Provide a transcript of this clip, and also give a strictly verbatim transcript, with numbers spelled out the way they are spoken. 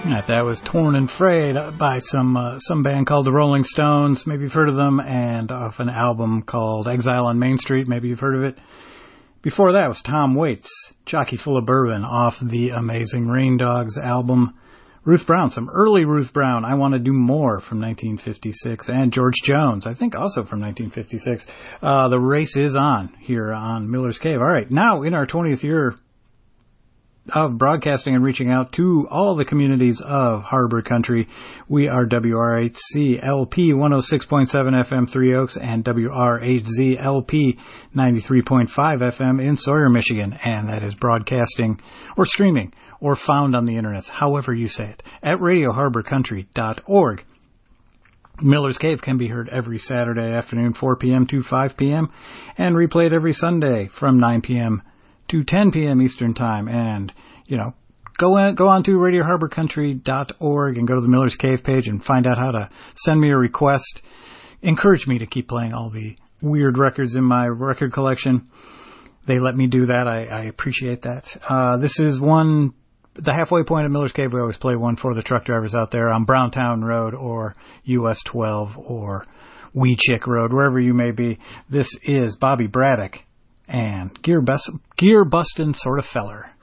Right, that was Torn and Frayed by some uh, some band called the Rolling Stones. Maybe you've heard of them, and off an album called Exile on Main Street. Maybe you've heard of it. Before that was Tom Waits, Jockey Full of Bourbon, off the Amazing Rain Dogs album. Ruth Brown, some early Ruth Brown, I Want to Do More from nineteen fifty-six, and George Jones, I think also from nineteen fifty-six. Uh, the race is on here on Miller's Cave. All right, now in our twentieth year of broadcasting and reaching out to all the communities of Harbor Country, we are W R H C L P one oh six point seven F M Three Oaks and W R H Z L P ninety-three point five F M in Sawyer, Michigan, and that is broadcasting or streaming or found on the internet, however you say it, at radio harbor country dot org. Miller's Cave can be heard every Saturday afternoon, four p.m. to five p.m., and replayed every Sunday from nine p.m. to ten p.m. Eastern Time. And, you know, go on, go on to radio harbor country dot org and go to the Miller's Cave page and find out how to send me a request. Encourage me to keep playing all the weird records in my record collection. They let me do that. I, I appreciate that. Uh, this is one, the halfway point of Miller's Cave. We always play one for the truck drivers out there on Browntown Road or U S twelve or Wee Chick Road, wherever you may be. This is Bobby Braddock and Gear, Bus- Gear Bustin' Sort of Feller.